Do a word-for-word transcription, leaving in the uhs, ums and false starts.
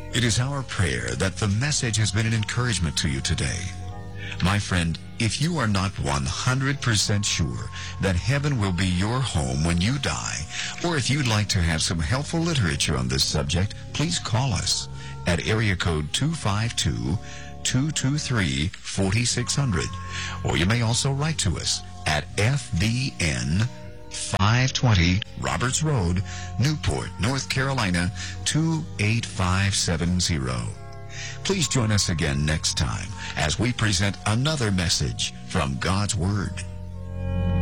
It is our prayer that the message has been an encouragement to you today. My friend, if you are not one hundred percent sure that heaven will be your home when you die, or if you'd like to have some helpful literature on this subject, please call us at area code two five two, two two three, four six zero zero. Or you may also write to us at F B N five twenty Roberts Road, Newport, North Carolina, two eight five seven zero. Please join us again next time as we present another message from God's Word.